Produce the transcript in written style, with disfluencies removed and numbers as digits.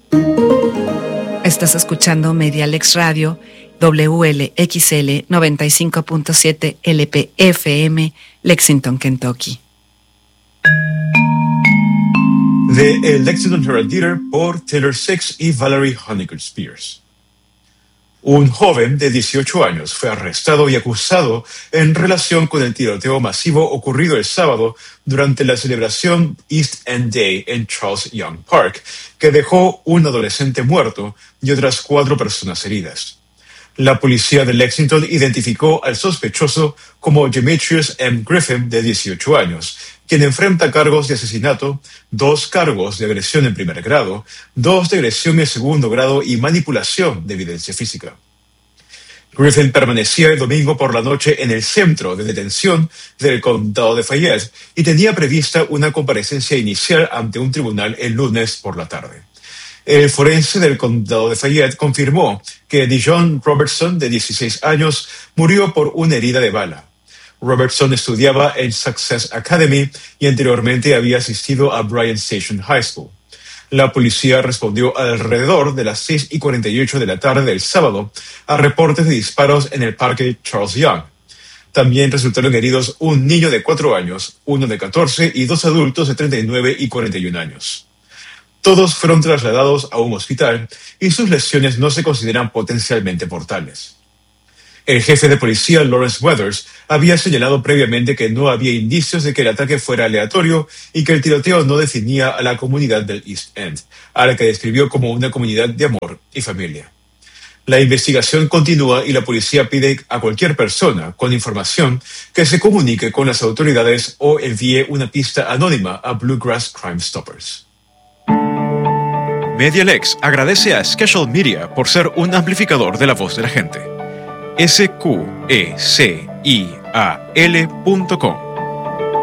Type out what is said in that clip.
Estás escuchando Medialex Radio, WLXL 95.7 LPFM, Lexington, Kentucky. De El Lexington Herald Leader por Taylor Six y Valerie Honeycutt Spears. Un joven de 18 años fue arrestado y acusado en relación con el tiroteo masivo ocurrido el sábado durante la celebración East End Day en Charles Young Park, que dejó un adolescente muerto y otras 4 personas heridas. La policía de Lexington identificó al sospechoso como Demetrius M. Griffin, de 18 años, quien enfrenta cargos de asesinato, 2 cargos de agresión en primer grado, 2 de agresión en segundo grado y manipulación de evidencia física. Griffin permanecía el domingo por la noche en el centro de detención del condado de Fayette y tenía prevista una comparecencia inicial ante un tribunal el lunes por la tarde. El forense del condado de Fayette confirmó que Dijon Robertson, de 16 años, murió por una herida de bala. Robertson estudiaba en Success Academy y anteriormente había asistido a Bryan Station High School. La policía respondió alrededor de las 6:48 de la tarde del sábado a reportes de disparos en el parque Charles Young. También resultaron heridos un niño de 4 años, uno de 14 y 2 adultos de 39 y 41 años. Todos fueron trasladados a un hospital y sus lesiones no se consideran potencialmente mortales. El jefe de policía, Lawrence Weathers, había señalado previamente que no había indicios de que el ataque fuera aleatorio y que el tiroteo no definía a la comunidad del East End, a la que describió como una comunidad de amor y familia. La investigación continúa y la policía pide a cualquier persona con información que se comunique con las autoridades o envíe una pista anónima a Bluegrass Crime Stoppers. Medialex agradece a Schedule Media por ser un amplificador de la voz de la gente. SQECIAL.com